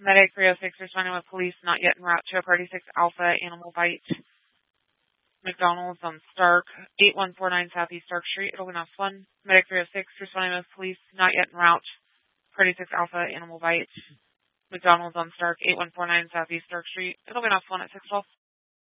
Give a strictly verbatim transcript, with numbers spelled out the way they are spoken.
Medic three oh six responding with police not yet en route to a Party six Alpha animal bite. McDonald's on Stark, eight one four nine Southeast Stark Street, Italy one. Medic three oh six responding with police not yet en route. Party six Alpha animal bite. McDonald's on Stark, eight one four nine Southeast Stark Street, Italy one at six twelve.